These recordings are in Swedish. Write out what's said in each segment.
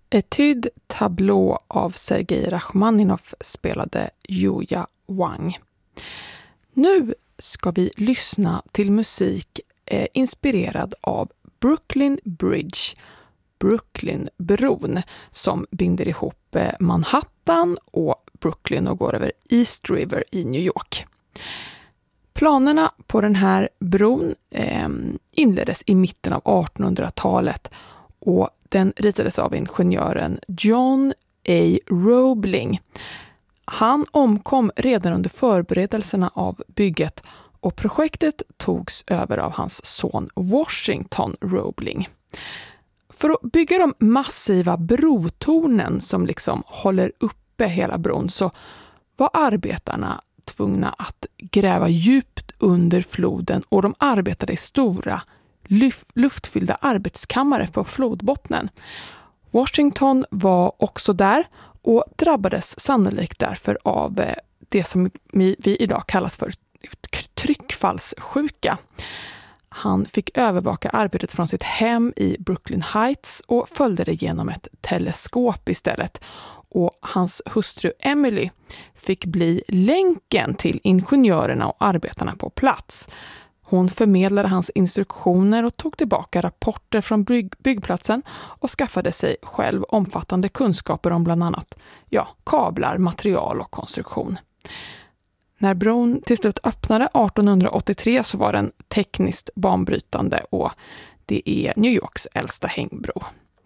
Etude Tableau av Sergej Rachmaninov spelade Yuya Wang. Nu ska vi lyssna till musik inspirerad av Brooklyn Bridge, Brooklynbron, som binder ihop Manhattan och Brooklyn och går över East River i New York. Planerna på den här bron inleddes i mitten av 1800-talet och den ritades av ingenjören John A. Roebling. Han omkom redan under förberedelserna av bygget och projektet togs över av hans son Washington Roebling. För att bygga de massiva brotornen som liksom håller uppe hela bron så var arbetarna tvungna att gräva djupt under floden och de arbetade i stora luftfyllda arbetskammare på flodbottnen. Washington var också där och drabbades sannolikt därför av det som vi idag kallas för tryckfallssjuka. Han fick övervaka arbetet från sitt hem i Brooklyn Heights och följde det genom ett teleskop istället. Och hans hustru Emily fick bli länken till ingenjörerna och arbetarna på plats. Hon förmedlade hans instruktioner och tog tillbaka rapporter från byggplatsen och skaffade sig själv omfattande kunskaper om bland annat kablar, material och konstruktion. När bron till slut öppnade 1883 så var den tekniskt banbrytande och det är New Yorks äldsta hängbro.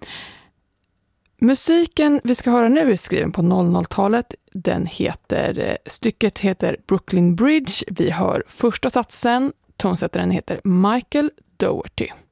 Musiken vi ska höra nu är skriven på 00-talet. Stycket heter Brooklyn Bridge. Vi hör första satsen. Tonsättaren heter Michael Dougherty.